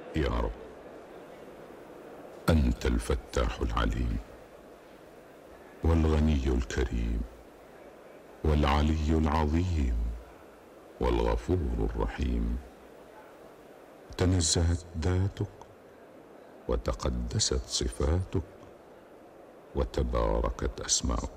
يا رب، أنت الفتاح العليم والغني الكريم والعلي العظيم والغفور الرحيم. تنزهت ذاتك وتقدست صفاتك وتباركت أسماؤك.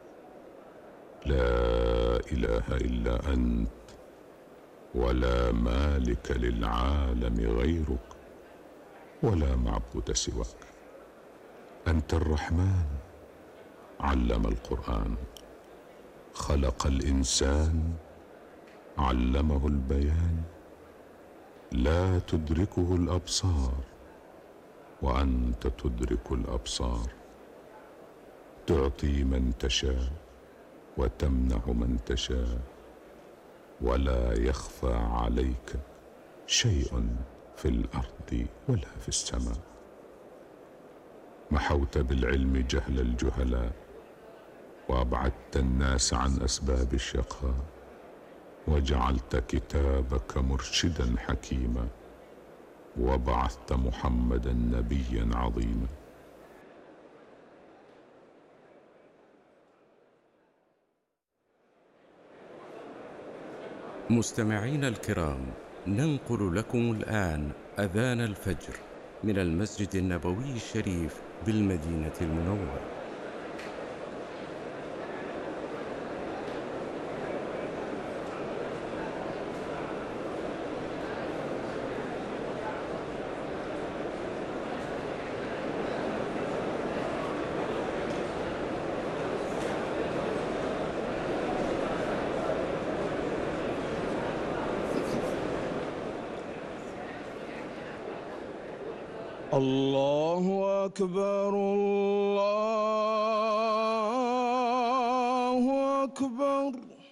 لا إله إلا أنت، ولا مالك للعالم غيرك، ولا معبود سواك. أنت الرحمن علم القرآن، خلق الإنسان علمه البيان. لا تدركه الأبصار وأنت تدرك الأبصار. تعطي من تشاء وتمنع من تشاء، ولا يخفى عليك شيء في الأرض ولا في السماء. محوت بالعلم جهل الجهلاء، وأبعدت الناس عن أسباب الشقاء، وجعلت كتابك مرشدا حكيما، وبعثت محمدا نبيا عظيما. مستمعينا الكرام، ننقل لكم الآن أذان الفجر من المسجد النبوي الشريف بالمدينة المنورة. الله أكبر، الله أكبر.